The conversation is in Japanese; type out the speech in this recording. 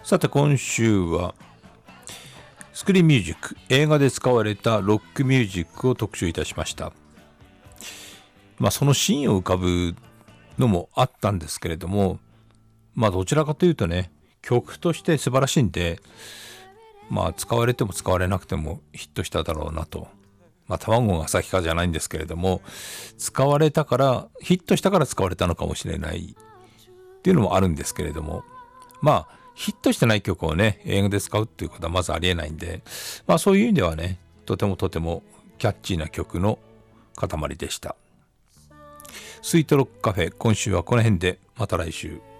さて今週はスクリーンミュージック、映画で使われたロックミュージックを特集いたしました。そのシーンを浮かぶのもあったんですけれども、どちらかというとね、曲として素晴らしいんで、使われても使われなくてもヒットしただろうなと。卵が先かじゃないんですけれども、使われたからヒットしたから使われたのかもしれないっていうのもあるんですけれども、ヒットしてない曲をね映画で使うっていうことはまずありえないんで、そういう意味ではね、とてもキャッチーな曲の塊でした。スイートロックカフェ、今週はこの辺で、また来週。